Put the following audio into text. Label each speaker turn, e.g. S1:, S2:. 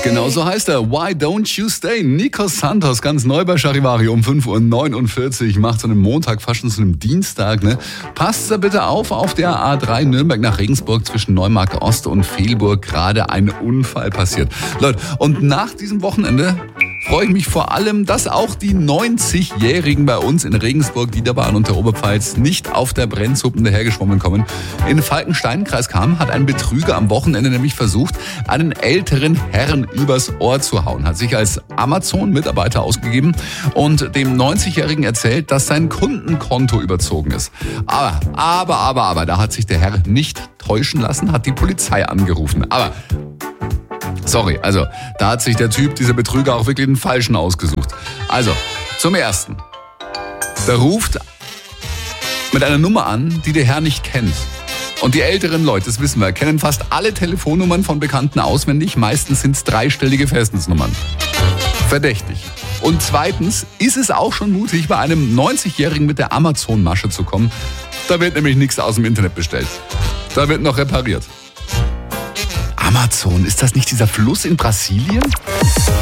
S1: Genau so heißt er. Why Don't You Stay? Nikos Santos, ganz neu bei Charivari um 5:49 Uhr. Macht so einen Montag fast schon zu einem Dienstag. Ne? Passt da bitte auf der A3 Nürnberg nach Regensburg zwischen Neumarkt Ost und Velburg gerade ein Unfall passiert. Leute, und nach diesem Wochenende freue ich mich vor allem, dass auch die 90-Jährigen bei uns in Regensburg, Niederbayern und der Oberpfalz nicht auf der Brennsuppen dahergeschwommen kommen. In Falkenstein, Kreis Cham, hat ein Betrüger am Wochenende nämlich versucht, einen älteren Herrn übers Ohr zu hauen. Hat sich als Amazon-Mitarbeiter ausgegeben und dem 90-Jährigen erzählt, dass sein Kundenkonto überzogen ist. Aber, da hat sich der Herr nicht täuschen lassen, hat die Polizei angerufen. Aber sorry, also da hat sich der Typ, dieser Betrüger, auch wirklich den Falschen ausgesucht. Also, zum Ersten. Der ruft mit einer Nummer an, die der Herr nicht kennt. Und die älteren Leute, das wissen wir, kennen fast alle Telefonnummern von Bekannten auswendig. Meistens sind es dreistellige Festnetznummern. Verdächtig. Und zweitens ist es auch schon mutig, bei einem 90-Jährigen mit der Amazon-Masche zu kommen. Da wird nämlich nichts aus dem Internet bestellt. Da wird noch repariert. Amazon, ist das nicht dieser Fluss in Brasilien?